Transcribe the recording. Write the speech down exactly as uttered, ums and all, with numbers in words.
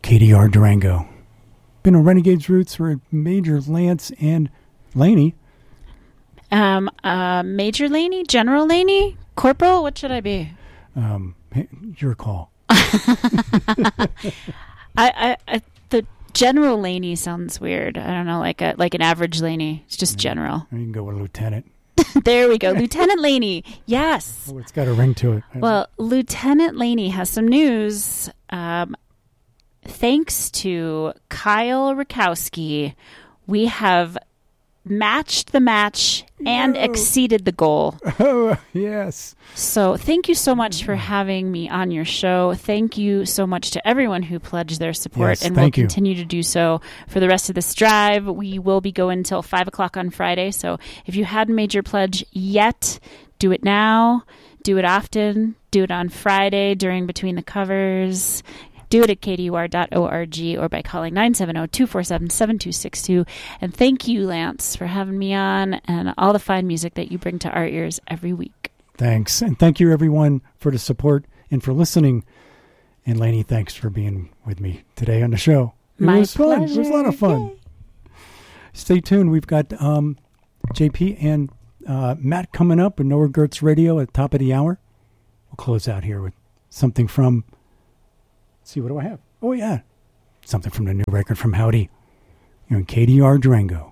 K D R Durango. Been on Renegades Roots for Major Lance and Laney. Um, uh, Major Laney? General Laney? Corporal? What should I be? Um, your call. I, I, I, the General Laney sounds weird. I don't know, like a like an average Laney. It's just Yeah. general. You can go with Lieutenant. There we go. Lieutenant Laney. Yes. Oh, it's got a ring to it. Well, Lieutenant Laney has some news. Um, thanks to Kyle Rakowski, we have matched the match and No. exceeded the goal. Oh, yes. So thank you so much for having me on your show. Thank you so much to everyone who pledged their support Yes, and will thank you. continue to do so for the rest of this drive. We will be going until five o'clock on Friday. So if you hadn't made your pledge yet, do it now. Do it often. Do it on Friday during Between the Covers. Do it at k d u r dot org or by calling nine seven zero, two four seven, seven two six two. And thank you, Lance, for having me on and all the fine music that you bring to our ears every week. Thanks. And thank you, everyone, for the support and for listening. And Laney, thanks for being with me today on the show. It My was fun. pleasure. It was a lot of fun. Yay. Stay tuned. We've got um, J P and uh, Matt coming up with No Regrets Radio at the top of the hour. We'll close out here with something from... See, what do I have? Oh, yeah. Something from the new record from Howdy. You're in K D R Durango.